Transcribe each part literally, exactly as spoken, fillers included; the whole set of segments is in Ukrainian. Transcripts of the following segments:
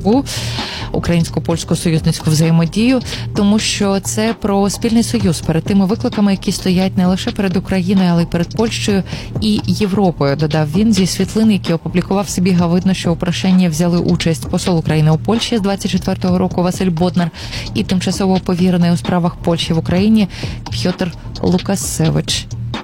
нову українсько-польську союзницьку взаємодію, тому що це про спільний союз перед тими викликами, які стоять не лише перед Україною, але й перед Польщею і Європою, додав він. Зі світлин, які опублікував Сибіга, видно, що у прошенні взяли участь посол України у Польщі з двадцять четвертого року Василь Боднар і тимчасово повірений у справах Польщі в Україні Пьотр Лукасевич.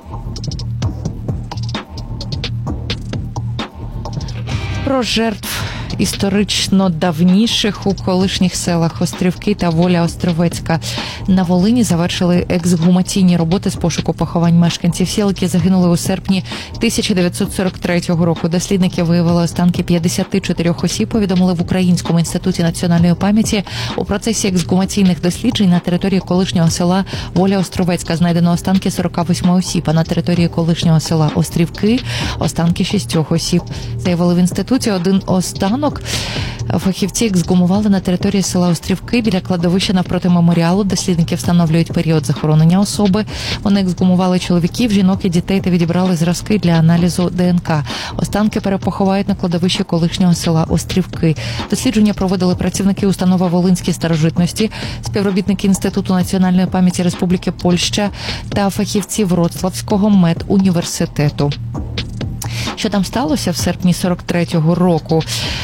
Про жертв історично давніших у колишніх селах Острівки та Воля Островецька на Волині завершили ексгумаційні роботи з пошуку поховань мешканців сіл, які загинули у серпні тисяча дев'ятсот сорок третього року. Дослідники виявили останки п'ятдесят чотири осіб, повідомили в Українському інституті національної пам'яті. У процесі ексгумаційних досліджень на території колишнього села Воля Островецька знайдено останки сорок вісім осіб, а на території колишнього села Острівки останки шістьох осіб. Заявили в інституті. Один останок фахівці ексгумували на території села Острівки біля кладовища навпроти меморіалу. Дослідники встановлюють період захоронення особи. Вони ексгумували чоловіків, жінок і дітей та відібрали зразки для аналізу ДНК. Останки перепоховають на кладовищі колишнього села Острівки. Дослідження проводили працівники установи Волинські старожитності, співробітники Інституту національної пам'яті Республіки Польща та фахівці Вроцлавського медуніверситету. Що там сталося в серпні сорок третього року?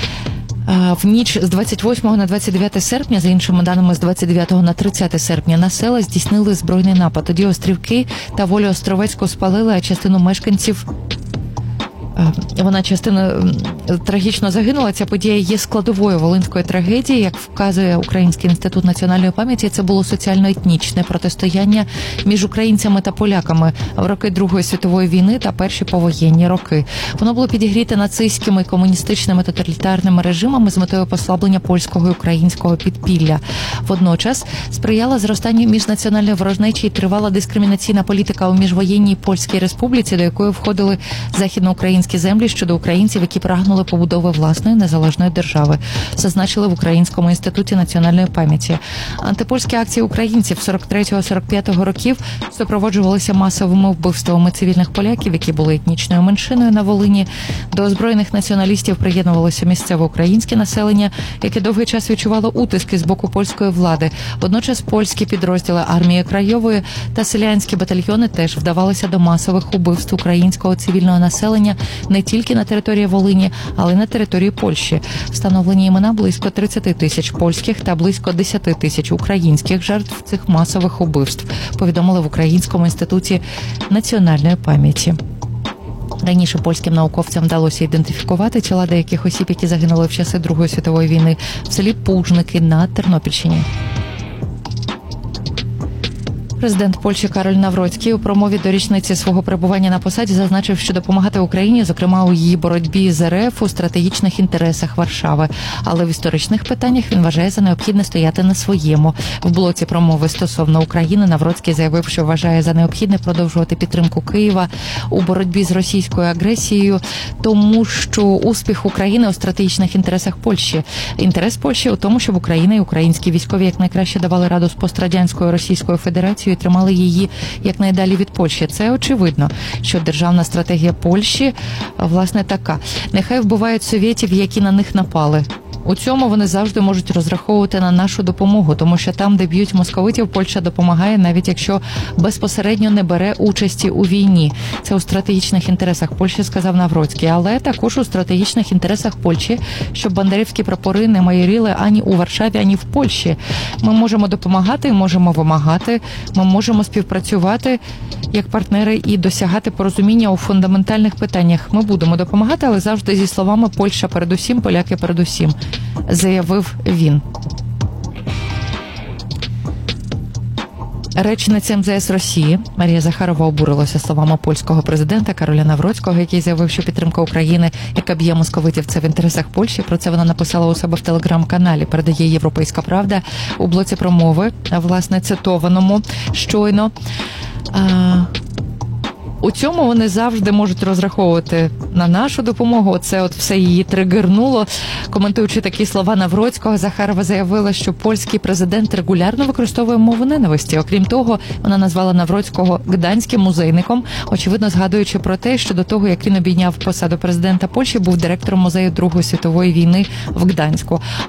В ніч з двадцять восьмого на двадцять дев'яте серпня, за іншими даними, з двадцять дев'ятого на тридцяте серпня, на села здійснили збройний напад. Тоді Острівки та Волю Островецьку спалили, а частину мешканців Вона частина трагічно загинула. Ця подія є складовою волинської трагедії. Як вказує Український інститут національної пам'яті, це було соціально-етнічне протистояння між українцями та поляками в роки Другої світової війни та перші повоєнні роки. Воно було підігріте нацистськими, комуністичними, тоталітарними режимами з метою послаблення польського і українського підпілля. Водночас сприяла зростанню міжнаціональної ворожнечі і тривала дискримінаційна політика у міжвоєнній Польській Республіці, до якої входили західноукраїнські землі щодо українців, які прагнули побудови власної незалежної держави, зазначили в Українському інституті національної пам'яті. Антипольські акції українців сорок третього - сорок п'ятого років супроводжувалися масовими вбивствами цивільних поляків, які були етнічною меншиною на Волині. До озброєних націоналістів приєднувалося місцеве українське населення, яке довгий час відчувало утиски з боку польської влади. Водночас польські підрозділи армії Краєвої та селянські батальйони теж вдавалися до масових убивств українського цивільного населення не тільки на території Волині, але й на території Польщі. Встановлені імена близько тридцять тисяч польських та близько десять тисяч українських жертв цих масових убивств, повідомили в Українському інституті національної пам'яті. Раніше польським науковцям вдалося ідентифікувати тіла деяких осіб, які загинули в часи Другої світової війни в селі Пужники на Тернопільщині. Президент Польщі Кароль Навроцький у промові до річниці свого перебування на посаді зазначив, що допомагати Україні, зокрема у її боротьбі з РФ, у стратегічних інтересах Варшави. Але в історичних питаннях він вважає за необхідне стояти на своєму. В блоці промови стосовно України Навроцький заявив, що вважає за необхідне продовжувати підтримку Києва у боротьбі з російською агресією, тому що успіх України у стратегічних інтересах Польщі. Інтерес Польщі у тому, щоб Україна і українські військові якнайкраще давали раду з пострадянською Російською Федерацією і тримали її якнайдалі від Польщі. Це очевидно, що державна стратегія Польщі, власне, така. Нехай вбивають совєтів, які на них напали. У цьому вони завжди можуть розраховувати на нашу допомогу, тому що там, де б'ють московитів, Польща допомагає, навіть якщо безпосередньо не бере участі у війні. Це у стратегічних інтересах Польщі, сказав Навроцький, але також у стратегічних інтересах Польщі, щоб бандерівські прапори не майоріли ані у Варшаві, ані в Польщі. Ми можемо допомагати, можемо вимагати, ми можемо співпрацювати як партнери і досягати порозуміння у фундаментальних питаннях. Ми будемо допомагати, але завжди зі словами «Польща передусім, поляки передусім», заявив він. Речниця ем зе ес Росії Марія Захарова обурилася словами польського президента Кароля Навроцького, який заявив, що підтримка України, яка б'є московитів, це в інтересах Польщі. Про це вона написала у себе в телеграм-каналі, передає «Європейська правда» у блоці промови, власне, цитованому щойно. А... У цьому вони завжди можуть розраховувати на нашу допомогу. Оце от все її тригернуло. Коментуючи такі слова Навроцького, Захарова заявила, що польський президент регулярно використовує мову ненависті. Окрім того, вона назвала Навроцького гданським музейником, очевидно згадуючи про те, що до того, як він обійняв посаду президента Польщі, був директором музею Другої світової війни в Гданську.